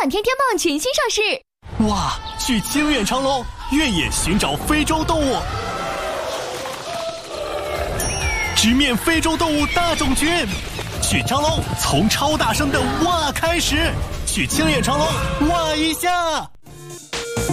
满天天棒全新上市。 哇，去清远长隆，越野寻找非洲动物，直面非洲动物大种群。去长隆，从超大声的哇开始，去清远长隆哇一下。